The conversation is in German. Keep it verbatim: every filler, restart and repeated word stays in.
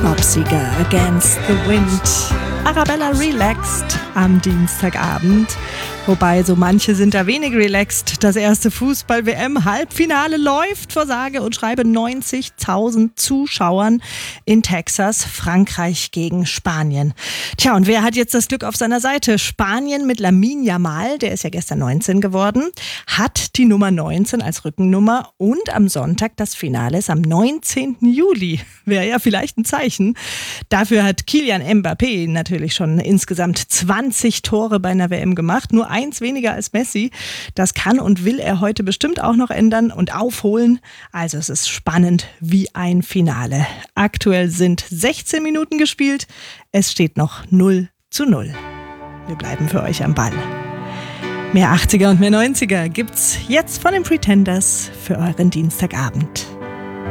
Popsiger Against the Wind. Arabella relaxed am Dienstagabend. Wobei, so manche sind da wenig relaxed. Das erste Fußball-W M-Halbfinale läuft vor sage und schreibe neunzigtausend Zuschauern in Texas. Frankreich gegen Spanien. Tja, und wer hat jetzt das Glück auf seiner Seite? Spanien mit Lamine Yamal, der ist ja gestern neunzehn geworden, hat die Nummer neunzehn als Rückennummer und am Sonntag das Finale ist am neunzehnten Juli. Wäre ja vielleicht ein Zeichen. Dafür hat Kylian Mbappé natürlich schon insgesamt zwanzig Tore bei einer W M gemacht. Nur eins weniger als Messi. Das kann und will er heute bestimmt auch noch ändern und aufholen. Also es ist spannend wie ein Finale. Aktuell sind sechzehn Minuten gespielt. Es steht noch null zu null. Wir bleiben für euch am Ball. Mehr achtziger und mehr neunziger gibt's jetzt von den Pretenders für euren Dienstagabend.